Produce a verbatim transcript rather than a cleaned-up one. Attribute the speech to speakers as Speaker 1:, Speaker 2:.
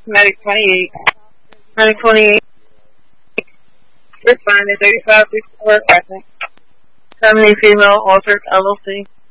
Speaker 1: Medic twenty-eight. Medic twenty-eight. Responded thirty-five sixty-four present. seventy female altered L L C.